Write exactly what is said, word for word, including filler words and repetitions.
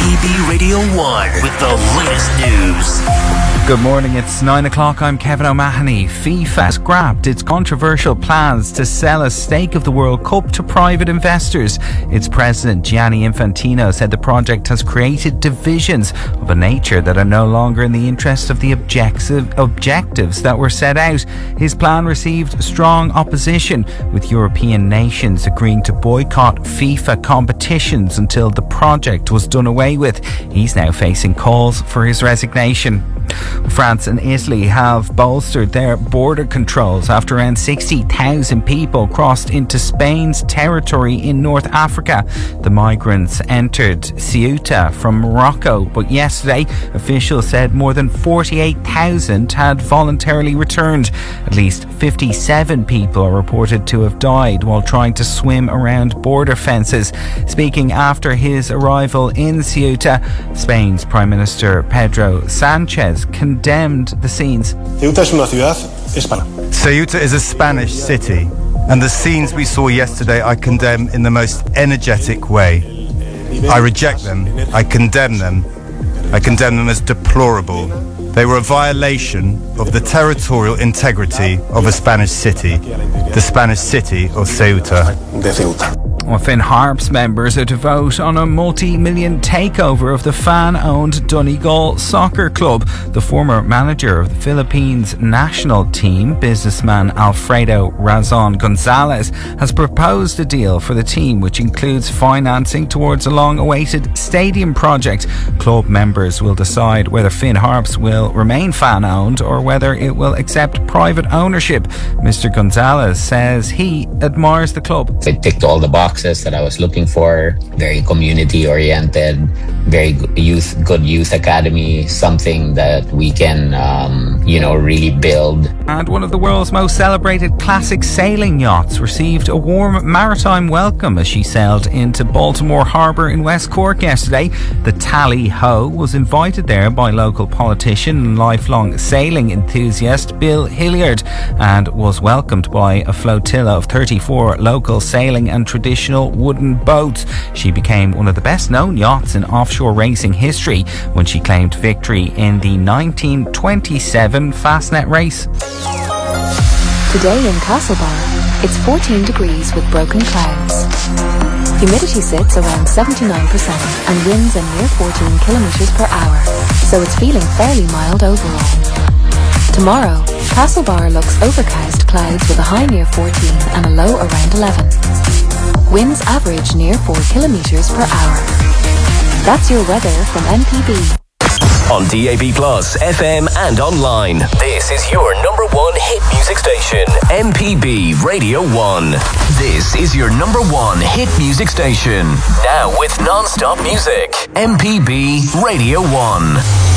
P B Radio one with the latest news. Good morning, it's nine o'clock, I'm Kevin O'Mahony. FIFA has scrapped its controversial plans to sell a stake of the World Cup to private investors. Its president, Gianni Infantino, said the project has created divisions of a nature that are no longer in the interest of the objective, objectives that were set out. His plan received strong opposition, with European nations agreeing to boycott FIFA competitions until the project was done away with. He's now facing calls for his resignation. France and Italy have bolstered their border controls after around sixty thousand people crossed into Spain's territory in North Africa. The migrants entered Ceuta from Morocco, but yesterday officials said more than forty-eight thousand had voluntarily returned. At least fifty-seven people are reported to have died while trying to swim around border fences. Speaking after his arrival in Ceuta, Spain's Prime Minister Pedro Sanchez condemned the scenes. Ceuta es una ciudad hispana. Ceuta is a Spanish city, and the scenes we saw yesterday I condemn in the most energetic way. I reject them, I condemn them, I condemn them as deplorable. They were a violation of the territorial integrity of a Spanish city, the Spanish city of Ceuta. De Ceuta. Well, Finn Harps members are to vote on a multi-million takeover of the fan-owned Donegal Soccer Club. The former manager of the Philippines national team, businessman Alfredo Razon Gonzalez, has proposed a deal for the team which includes financing towards a long-awaited stadium project. Club members will decide whether Finn Harps will remain fan-owned or whether it will accept private ownership. Mister Gonzalez says he admires the club. It ticked all the boxes that I was looking for. Very community oriented, very good youth, good youth academy, something that we can, um, you know, really build. And one of the world's most celebrated classic sailing yachts received a warm maritime welcome as she sailed into Baltimore Harbour in West Cork yesterday. The Tally Ho was invited there by local politician and lifelong sailing enthusiast Bill Hilliard and was welcomed by a flotilla of thirty-four local sailing and traditional wooden boats. She became one of the best known yachts in offshore racing history when she claimed victory in the nineteen twenty-seven Fastnet race. Today in Castlebar, it's fourteen degrees with broken clouds. Humidity sits around seventy-nine percent and winds are near fourteen kilometres per hour, so it's feeling fairly mild overall. Tomorrow, Castlebar looks overcast clouds with a high near fourteen and a low around eleven. Winds average near four kilometres per hour. That's your weather from M P B. On D A B Plus, F M and online. This is your number one hit music station, M P B Radio one. This is your number one hit music station. Now with non-stop music, M P B Radio one.